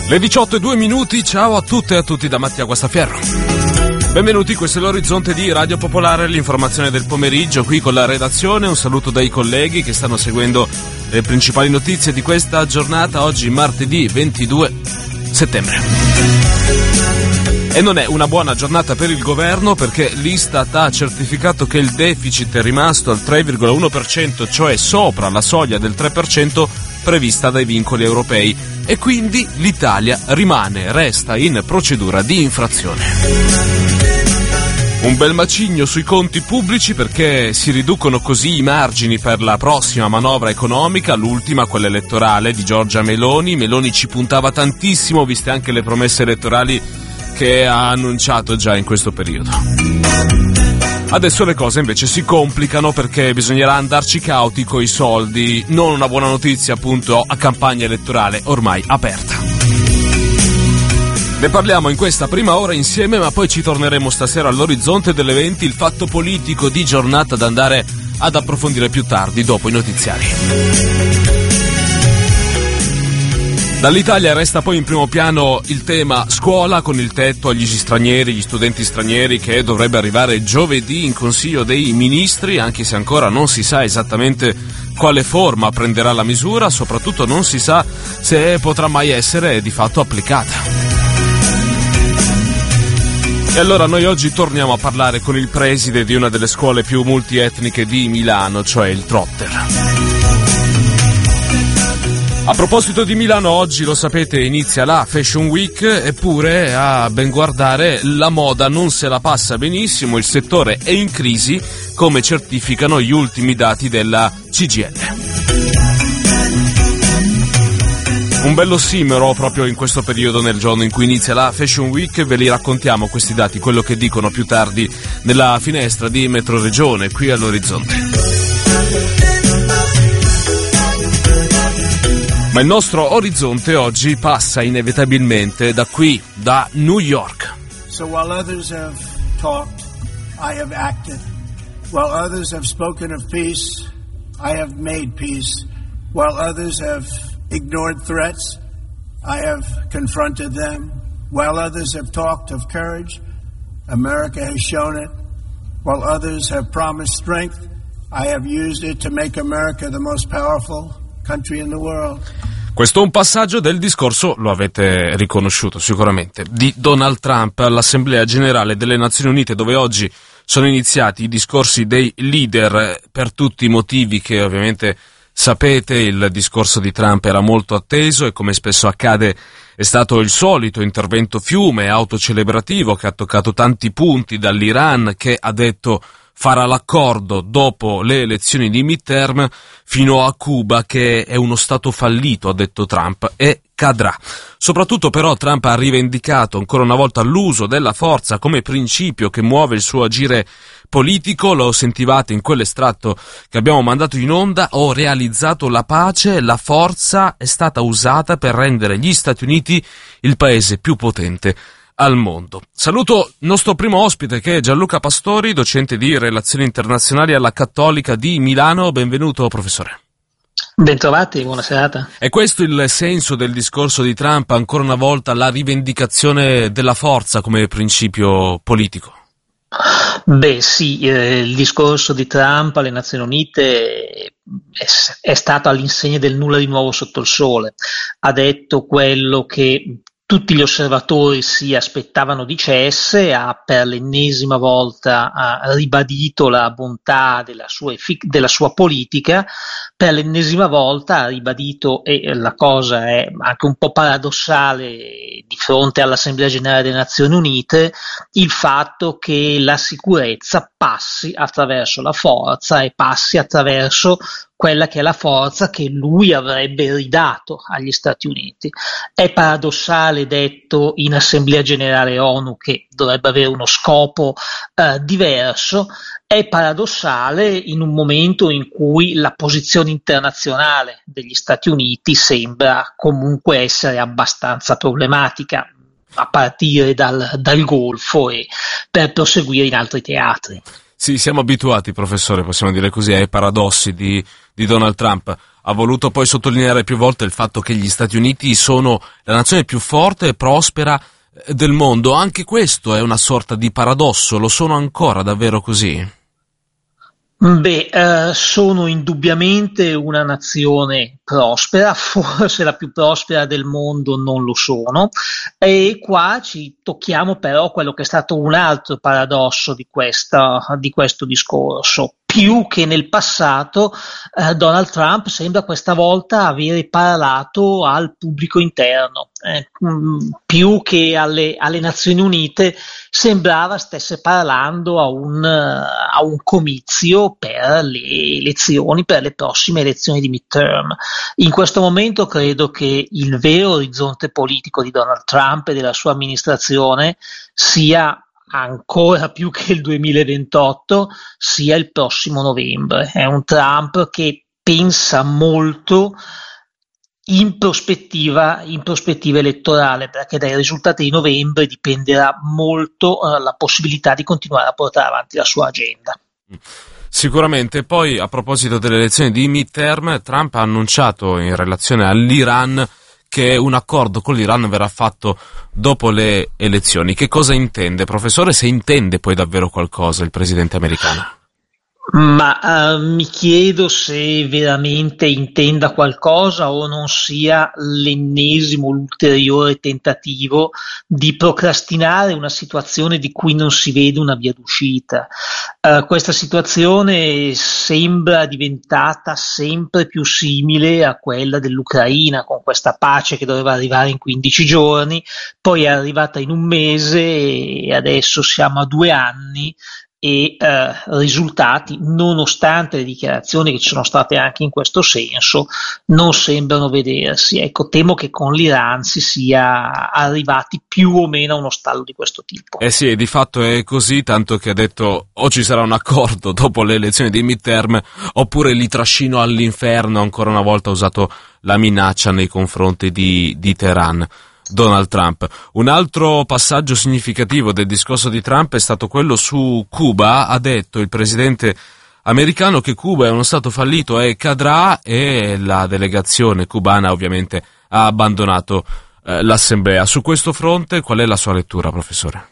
Le 18:02, ciao a tutte e a tutti da Mattia Guastafierro. Benvenuti, questo è l'Orizzonte di Radio Popolare, l'informazione del pomeriggio qui con la redazione. Un saluto dai colleghi che stanno seguendo le principali notizie di questa giornata, oggi martedì 22 settembre. E non è una buona giornata per il governo perché l'Istat ha certificato che il deficit è rimasto al 3,1%, cioè sopra la soglia del 3% prevista dai vincoli europei, e quindi l'Italia resta in procedura di infrazione. Un bel macigno sui conti pubblici perché si riducono così i margini per la prossima manovra economica, l'ultima, quella elettorale di Giorgia Meloni. Meloni ci puntava tantissimo, viste anche le promesse elettorali che ha annunciato già in questo periodo. Adesso le cose invece si complicano perché bisognerà andarci cauti coi soldi. Non una buona notizia, appunto, a campagna elettorale ormai aperta. Ne parliamo in questa prima ora insieme, ma poi ci torneremo stasera all'Orizzonte delle 20, il fatto politico di giornata da andare ad approfondire più tardi, dopo i notiziari. Dall'Italia resta poi in primo piano il tema scuola, con il tetto agli stranieri, gli studenti stranieri, che dovrebbe arrivare giovedì in Consiglio dei Ministri, anche se ancora non si sa esattamente quale forma prenderà la misura, soprattutto non si sa se potrà mai essere di fatto applicata. E allora noi oggi torniamo a parlare con il preside di una delle scuole più multietniche di Milano, cioè il Trotter. A proposito di Milano, oggi lo sapete inizia la Fashion Week, eppure a ben guardare la moda non se la passa benissimo, il settore è in crisi, come certificano gli ultimi dati della CGIL. Un bell'ossimero proprio in questo periodo, nel giorno in cui inizia la Fashion Week. Ve li raccontiamo questi dati, quello che dicono più tardi nella finestra di Metroregione qui all'Orizzonte. Ma il nostro orizzonte oggi passa inevitabilmente da qui, da New York. So while others have talked, I have acted. While others have spoken of peace, I have made peace. While others have ignored threats, I have confronted them. While others have talked of courage, America has shown it. While others have promised strength, I have used it to make America the most powerful country in the world. Questo è un passaggio del discorso, lo avete riconosciuto sicuramente, di Donald Trump all'Assemblea Generale delle Nazioni Unite, dove oggi sono iniziati i discorsi dei leader per tutti i motivi che ovviamente sapete. Il discorso di Trump era molto atteso e, come spesso accade, è stato il solito intervento fiume autocelebrativo che ha toccato tanti punti, dall'Iran, che ha detto farà l'accordo dopo le elezioni di midterm, fino a Cuba, che è uno stato fallito, ha detto Trump, e cadrà. Soprattutto però Trump ha rivendicato ancora una volta l'uso della forza come principio che muove il suo agire politico. Lo sentivate in quell'estratto che abbiamo mandato in onda: ho realizzato la pace, la forza è stata usata per rendere gli Stati Uniti il paese più potente al mondo. Saluto il nostro primo ospite, che è Gianluca Pastori, docente di Relazioni Internazionali alla Cattolica di Milano. Benvenuto, professore. Bentrovati, buona serata. È questo il senso del discorso di Trump, ancora una volta la rivendicazione della forza come principio politico? Beh sì, il discorso di Trump alle Nazioni Unite è stato all'insegna del nulla di nuovo sotto il sole. Ha detto quello che tutti gli osservatori si aspettavano dicesse, ha per l'ennesima volta ribadito la bontà della sua politica, per l'ennesima volta ha ribadito, e la cosa è anche un po' paradossale di fronte all'Assemblea Generale delle Nazioni Unite, il fatto che la sicurezza passi attraverso la forza e passi attraverso quella che è la forza che lui avrebbe ridato agli Stati Uniti. È paradossale, detto in Assemblea Generale ONU, che dovrebbe avere uno scopo diverso, è paradossale in un momento in cui la posizione internazionale degli Stati Uniti sembra comunque essere abbastanza problematica, a partire dal Golfo e per proseguire in altri teatri. Sì, siamo abituati, professore, possiamo dire così, ai paradossi di Donald Trump. Ha voluto poi sottolineare più volte il fatto che gli Stati Uniti sono la nazione più forte e prospera del mondo. Anche questo è una sorta di paradosso, lo sono ancora davvero così? Sono indubbiamente una nazione prospera, forse la più prospera del mondo non lo sono, e qua ci tocchiamo però quello che è stato un altro paradosso di questo discorso. Più che nel passato, Donald Trump sembra questa volta avere parlato al pubblico interno, più che alle Nazioni Unite sembrava stesse parlando a un comizio per le elezioni, per le prossime elezioni di midterm. In questo momento credo che il vero orizzonte politico di Donald Trump e della sua amministrazione sia ancora più che il 2028, sia il prossimo novembre. È un Trump che pensa molto in prospettiva elettorale, perché dai risultati di novembre dipenderà molto la possibilità di continuare a portare avanti la sua agenda. Sicuramente. Poi, a proposito delle elezioni di midterm, Trump ha annunciato in relazione all'Iran che un accordo con l'Iran verrà fatto dopo le elezioni. Che cosa intende, professore? Se intende poi davvero qualcosa il presidente americano? Mi chiedo se veramente intenda qualcosa o non sia l'ennesimo, l'ulteriore tentativo di procrastinare una situazione di cui non si vede una via d'uscita. Questa situazione sembra diventata sempre più simile a quella dell'Ucraina, con questa pace che doveva arrivare in 15 giorni, poi è arrivata in un mese e adesso siamo a 2 anni. E risultati, nonostante le dichiarazioni che ci sono state anche in questo senso, non sembrano vedersi. Ecco, temo che con l'Iran si sia arrivati più o meno a uno stallo di questo tipo. Sì, e di fatto è così, tanto che ha detto o ci sarà un accordo dopo le elezioni dei midterm, oppure li trascino all'inferno. Ancora una volta ha usato la minaccia nei confronti di Teheran. Donald Trump. Un altro passaggio significativo del discorso di Trump è stato quello su Cuba. Ha detto il presidente americano che Cuba è uno stato fallito e cadrà, e la delegazione cubana ovviamente ha abbandonato l'assemblea. Su questo fronte qual è la sua lettura, professore?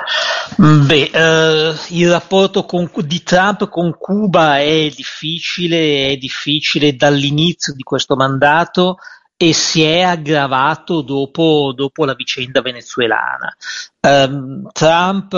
Il rapporto di Trump con Cuba è difficile dall'inizio di questo mandato e si è aggravato dopo la vicenda venezuelana. Trump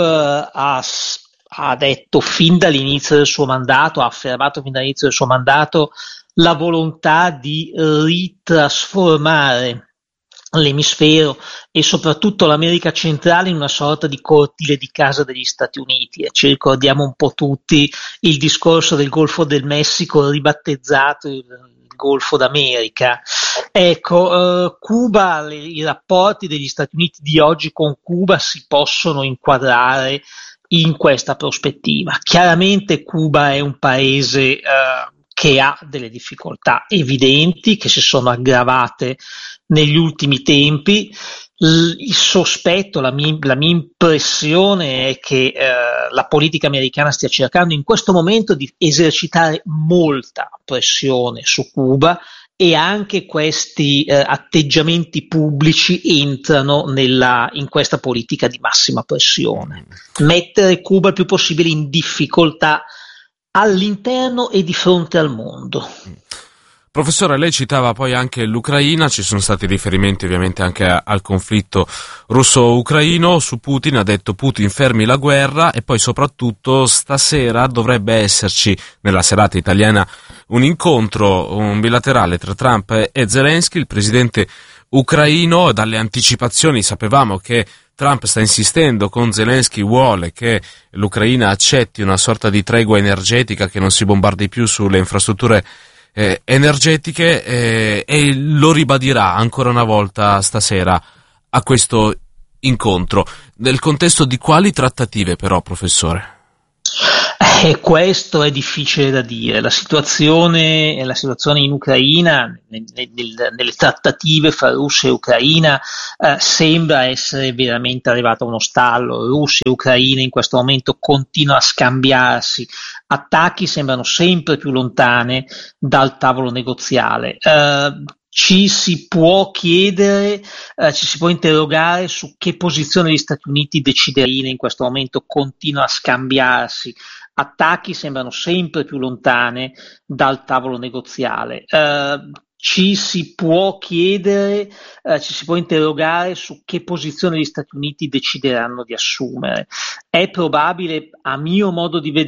ha detto fin dall'inizio del suo mandato, ha affermato fin dall'inizio del suo mandato la volontà di ritrasformare l'emisfero e soprattutto l'America centrale in una sorta di cortile di casa degli Stati Uniti. E ci ricordiamo un po' tutti il discorso del Golfo del Messico ribattezzato il Golfo d'America. Ecco, Cuba, i rapporti degli Stati Uniti di oggi con Cuba si possono inquadrare in questa prospettiva. Chiaramente Cuba è un paese che ha delle difficoltà evidenti che si sono aggravate negli ultimi tempi. Il sospetto, la mia impressione è che la politica americana stia cercando in questo momento di esercitare molta pressione su Cuba, e anche questi atteggiamenti pubblici entrano in questa politica di massima pressione. Mettere Cuba il più possibile in difficoltà all'interno e di fronte al mondo. Professore, lei citava poi anche l'Ucraina, ci sono stati riferimenti ovviamente anche al conflitto russo-ucraino. Su Putin ha detto: Putin fermi la guerra, e poi soprattutto stasera dovrebbe esserci nella serata italiana un bilaterale tra Trump e Zelensky, il presidente ucraino. Dalle anticipazioni sapevamo che Trump sta insistendo con Zelensky, vuole che l'Ucraina accetti una sorta di tregua energetica, che non si bombardi più sulle infrastrutture energetiche, e lo ribadirà ancora una volta stasera a questo incontro. Nel contesto di quali trattative però, professore? Questo è difficile da dire. La situazione in Ucraina, nelle trattative fra Russia e Ucraina, sembra essere veramente arrivata a uno stallo. Russia e Ucraina in questo momento continuano a scambiarsi attacchi, sembrano sempre più lontane dal tavolo negoziale. Ci si può chiedere, ci si può interrogare su che posizione gli Stati Uniti decideranno. In questo momento continua a scambiarsi attacchi, sembrano sempre più lontane dal tavolo negoziale. Ci si può chiedere, ci si può interrogare su che posizione gli Stati Uniti decideranno di assumere. È probabile, a mio modo di vedere,